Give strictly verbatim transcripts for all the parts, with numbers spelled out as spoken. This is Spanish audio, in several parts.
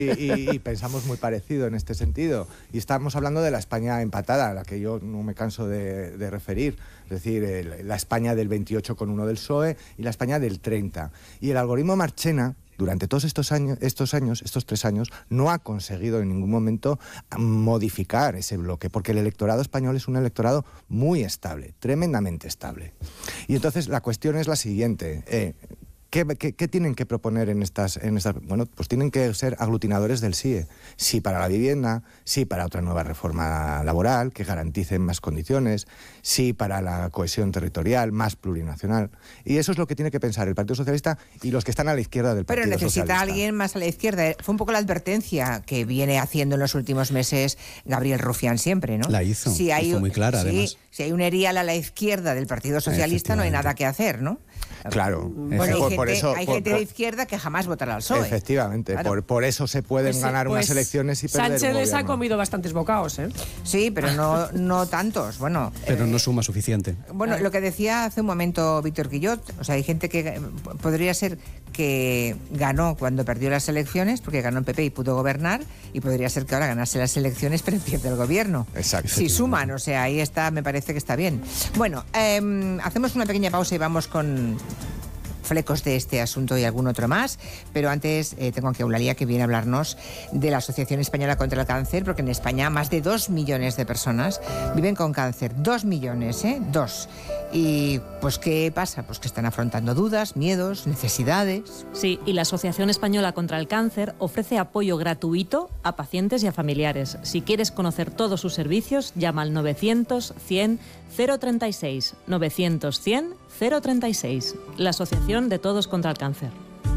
Y, y, y pensamos muy parecido en este sentido. Y estamos hablando de la España empatada, a la que yo no me canso de, de referir. Es decir, el, la España del veintiocho coma uno del P S O E y la España del treinta. Y el algoritmo Marchena, durante todos estos años, estos años, estos tres años, no ha conseguido en ningún momento modificar ese bloque, porque el electorado español es un electorado muy estable, tremendamente estable. Y entonces la cuestión es la siguiente. Eh, ¿Qué, qué, ¿Qué tienen que proponer en estas, en estas...? Bueno, pues tienen que ser aglutinadores del S I E. Sí para la vivienda, sí para otra nueva reforma laboral que garanticen más condiciones, sí para la cohesión territorial, más plurinacional. Y eso es lo que tiene que pensar el Partido Socialista y los que están a la izquierda del Partido Socialista. Pero necesita alguien más a la izquierda. Fue un poco la advertencia que viene haciendo en los últimos meses Gabriel Rufián siempre, ¿no? La hizo, si hay, fue muy clara, sí, además. Si hay un erial a la izquierda del Partido Socialista no hay nada que hacer, ¿no? Claro. Bueno, hay por, gente, por eso, hay por, gente por, de izquierda que jamás votará al P S O E. Efectivamente, claro. por, por eso se pueden pues, ganar pues, unas elecciones y perder Sánchez un les ha gobierno. comido bastantes bocaos, ¿eh? Sí, pero no, no tantos. Bueno, pero eh, no suma suficiente. Bueno, lo que decía hace un momento Víctor Guillot, o sea, hay gente que podría ser que ganó cuando perdió las elecciones, porque ganó el P P y pudo gobernar, y podría ser que ahora ganase las elecciones pero pierde el gobierno. Exacto. Si suman, o sea, ahí está, me parece que está bien. Bueno, eh, hacemos una pequeña pausa y vamos con flecos de este asunto y algún otro más, pero antes eh, tengo aquí a Eulalia que viene a hablarnos de la Asociación Española contra el Cáncer, porque en España más de dos millones de personas viven con cáncer. Dos millones, ¿eh? Dos. Y pues ¿qué pasa? Pues que están afrontando dudas, miedos, necesidades. Sí, y la Asociación Española contra el Cáncer ofrece apoyo gratuito a pacientes y a familiares. Si quieres conocer todos sus servicios, llama al novecientos cien cero treinta y seis. novecientos cien cero treinta y seis. La Asociación de Todos contra el Cáncer.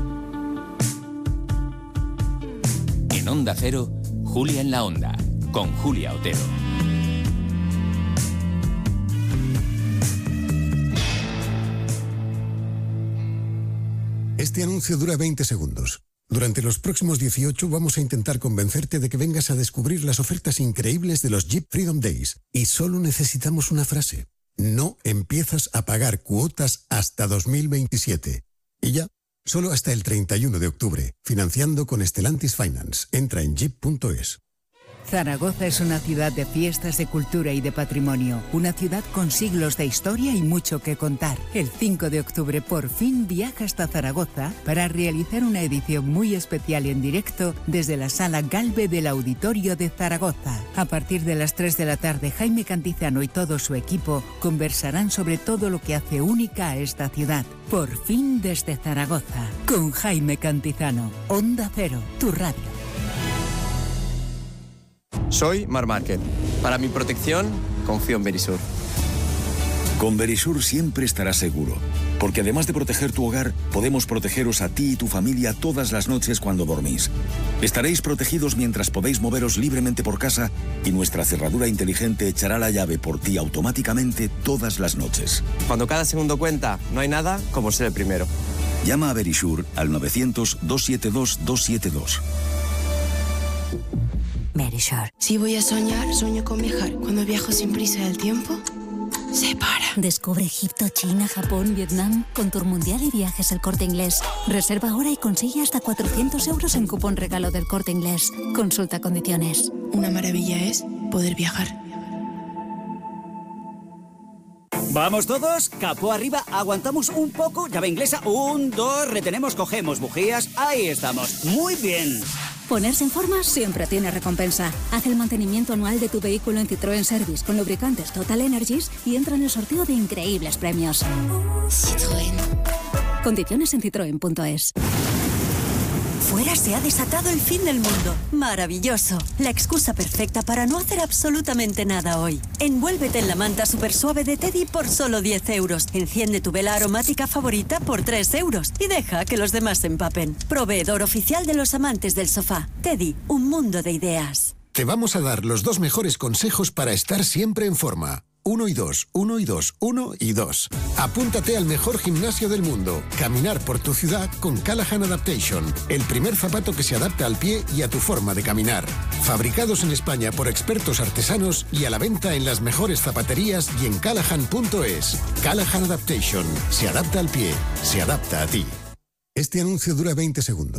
En Onda Cero, Julia en la Onda, con Julia Otero. Este anuncio dura veinte segundos. Durante los próximos dieciocho vamos a intentar convencerte de que vengas a descubrir las ofertas increíbles de los Jeep Freedom Days. Y solo necesitamos una frase. No empiezas a pagar cuotas hasta dos mil veintisiete. Y ya, solo hasta el treinta y uno de octubre. Financiando con Stellantis Finance. Entra en jeep punto es. Zaragoza es una ciudad de fiestas, de cultura y de patrimonio. Una ciudad con siglos de historia y mucho que contar. El cinco de octubre por fin viaja hasta Zaragoza para realizar una edición muy especial en directo desde la Sala Galve del Auditorio de Zaragoza. A partir de las tres de la tarde, Jaime Cantizano y todo su equipo conversarán sobre todo lo que hace única a esta ciudad. Por fin desde Zaragoza, con Jaime Cantizano. Onda Cero, tu radio. Soy Mar Márquez. Para mi protección, confío en Verisur. Con Verisur siempre estarás seguro, porque además de proteger tu hogar, podemos protegeros a ti y tu familia todas las noches cuando dormís. Estaréis protegidos mientras podéis moveros libremente por casa y nuestra cerradura inteligente echará la llave por ti automáticamente todas las noches. Cuando cada segundo cuenta, no hay nada como ser el primero. Llama a Verisur al novecientos, doscientos setenta y dos, doscientos setenta y dos. Verisur. Si voy a soñar, sueño con viajar. Cuando viajo sin prisa del tiempo, se para. Descubre Egipto, China, Japón, Vietnam, con Tour Mundial y Viajes El Corte Inglés. Reserva ahora y consigue hasta cuatrocientos euros en cupón regalo del Corte Inglés. Consulta condiciones. Una maravilla es poder viajar. ¿Vamos todos? Capó arriba, aguantamos un poco, llave inglesa, un, dos, retenemos, cogemos bujías, ahí estamos, muy bien. Ponerse en forma siempre tiene recompensa. Haz el mantenimiento anual de tu vehículo en Citroën Service con lubricantes Total Energies y entra en el sorteo de increíbles premios. Citroën. Condiciones en citroen punto es. Fuera se ha desatado el fin del mundo. Maravilloso. La excusa perfecta para no hacer absolutamente nada hoy. Envuélvete en la manta super suave de Teddy por solo diez euros. Enciende tu vela aromática favorita por tres euros. Y deja que los demás se empapen. Proveedor oficial de los amantes del sofá. Teddy, un mundo de ideas. Te vamos a dar los dos mejores consejos para estar siempre en forma. Uno y dos, uno y dos, uno y dos. Apúntate al mejor gimnasio del mundo. Caminar por tu ciudad con Callahan Adaptation. El primer zapato que se adapta al pie y a tu forma de caminar. Fabricados en España por expertos artesanos y a la venta en las mejores zapaterías y en callahan punto es. Callahan Adaptation. Se adapta al pie. Se adapta a ti. Este anuncio dura veinte segundos.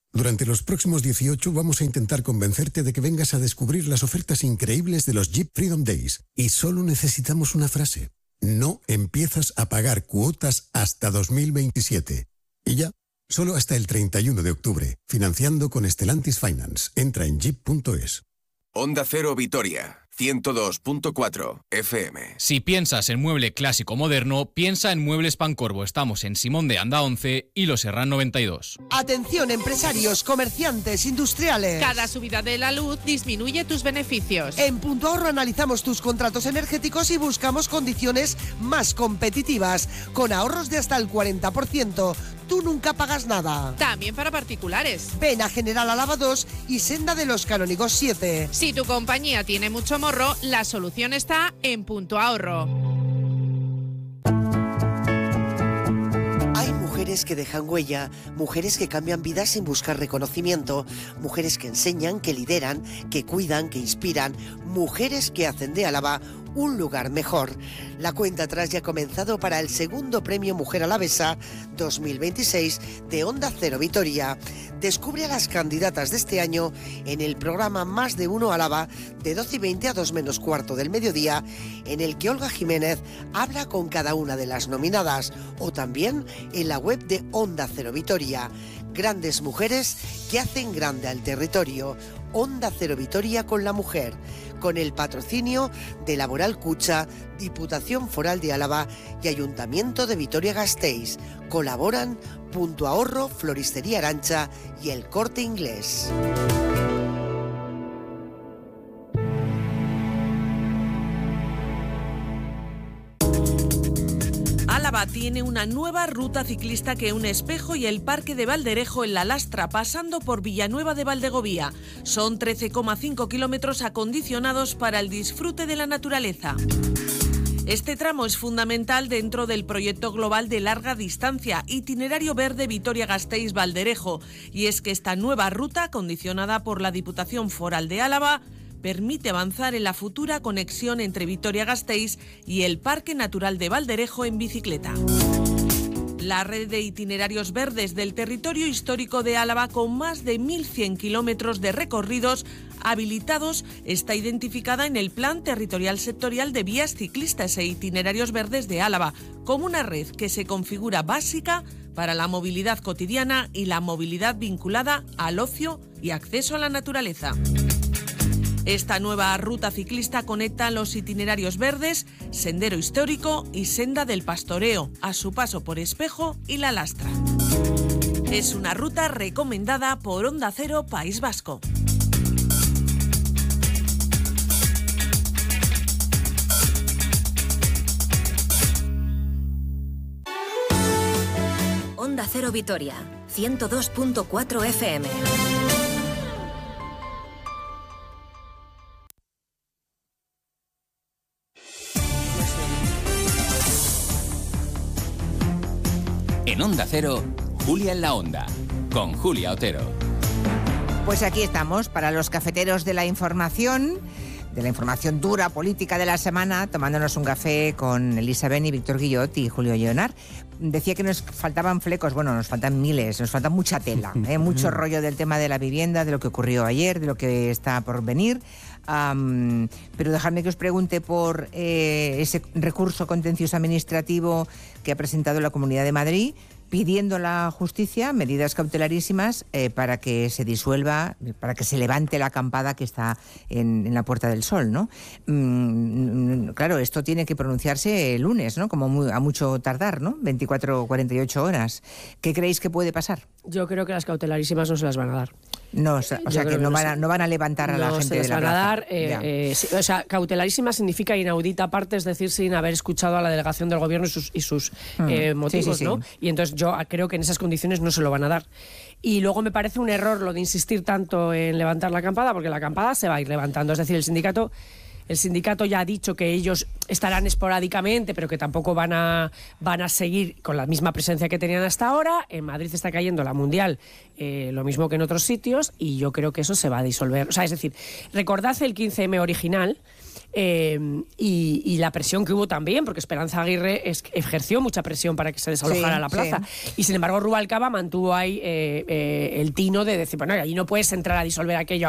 Durante los próximos dieciocho vamos a intentar convencerte de que vengas a descubrir las ofertas increíbles de los Jeep Freedom Days. Y solo necesitamos una frase. No empiezas a pagar cuotas hasta dos mil veintisiete. Y ya, solo hasta el treinta y uno de octubre. Financiando con Stellantis Finance. Entra en jeep punto es. Onda Cero Vitoria, ciento dos punto cuatro F M. Si piensas en mueble clásico moderno, piensa en Muebles Pancorbo. Estamos en Simón de Anda once y Los Herrán noventa y dos. Atención empresarios, comerciantes, industriales. Cada subida de la luz disminuye tus beneficios. En Punto Ahorro analizamos tus contratos energéticos y buscamos condiciones más competitivas, con ahorros de hasta el cuarenta por ciento. Tú nunca pagas nada. También para particulares. Ven a General Álava dos y Senda de los Canónigos siete. Si tu compañía tiene mucho morro, la solución está en Punto Ahorro. Hay mujeres que dejan huella, mujeres que cambian vidas sin buscar reconocimiento, mujeres que enseñan, que lideran, que cuidan, que inspiran, mujeres que hacen de Álava un lugar mejor. La cuenta atrás ya ha comenzado para el segundo premio Mujer Alavesa dos mil veintiséis de Onda Cero Vitoria. Descubre a las candidatas de este año en el programa Más de Uno Álava de doce y veinte a dos menos cuarto del mediodía, en el que Olga Jiménez habla con cada una de las nominadas, o también en la web de Onda Cero Vitoria. Grandes mujeres que hacen grande al territorio. Onda Cero Vitoria con la mujer, con el patrocinio de Laboral Cucha, Diputación Foral de Álava y Ayuntamiento de Vitoria-Gasteiz. Colaboran Punto Ahorro, Floristería Arancha y El Corte Inglés. Álava tiene una nueva ruta ciclista que une Espejo y el Parque de Valderejo en La Lastra, pasando por Villanueva de Valdegovía. Son trece coma cinco kilómetros acondicionados para el disfrute de la naturaleza. Este tramo es fundamental dentro del proyecto global de larga distancia Itinerario Verde Vitoria-Gasteiz-Valderejo, y es que esta nueva ruta, condicionada por la Diputación Foral de Álava, permite avanzar en la futura conexión entre Vitoria-Gasteiz y el Parque Natural de Valderejo en bicicleta. La red de itinerarios verdes del territorio histórico de Álava, con más de mil cien kilómetros de recorridos habilitados, está identificada en el Plan Territorial Sectorial de Vías Ciclistas e Itinerarios Verdes de Álava, como una red que se configura básica para la movilidad cotidiana y la movilidad vinculada al ocio y acceso a la naturaleza. Esta nueva ruta ciclista conecta los itinerarios verdes, Sendero Histórico y Senda del Pastoreo, a su paso por Espejo y La Lastra. Es una ruta recomendada por Onda Cero País Vasco. Onda Cero Vitoria, ciento dos punto cuatro F M. En Onda Cero, Julia en la Onda, con Julia Otero. Pues aquí estamos, para los cafeteros de la información, de la información dura, política de la semana, tomándonos un café con Elisa Beni, Víctor Guillot y Julio Leonard. Decía que nos faltaban flecos, bueno, nos faltan miles, nos falta mucha tela, ¿eh? Mucho rollo del tema de la vivienda, de lo que ocurrió ayer, de lo que está por venir. Um, pero dejadme que os pregunte por eh, ese recurso contencioso administrativo que ha presentado la Comunidad de Madrid, pidiendo a la justicia medidas cautelarísimas eh, para que se disuelva, para que se levante la acampada que está en, en la Puerta del Sol, ¿no? Mm, claro, esto tiene que pronunciarse el lunes, ¿no? Como muy, a mucho tardar, ¿no? veinticuatro o cuarenta y ocho horas. ¿Qué creéis que puede pasar? Yo creo que las cautelarísimas no se las van a dar. No, o sea, o sea que, que no, van a, no van a levantar a la no gente se las de la van plaza. A dar, eh, eh, sí, o sea, cautelarísima significa inaudita aparte, es decir, sin haber escuchado a la delegación del gobierno y sus, y sus mm. eh, motivos, sí, sí, sí. ¿no? Y entonces yo creo que en esas condiciones no se lo van a dar. Y luego me parece un error lo de insistir tanto en levantar la acampada, porque la acampada se va a ir levantando. Es decir, el sindicato... El sindicato ya ha dicho que ellos estarán esporádicamente, pero que tampoco van a, van a seguir con la misma presencia que tenían hasta ahora. En Madrid está cayendo la Mundial, eh, lo mismo que en otros sitios, y yo creo que eso se va a disolver. O sea, es decir, recordad el quince eme original, Eh, y, y la presión que hubo también, porque Esperanza Aguirre es, ejerció mucha presión para que se desalojara sí, la plaza. Sí. Y sin embargo Rubalcaba mantuvo ahí eh, eh, el tino de decir, bueno, ahí no puedes entrar a disolver aquello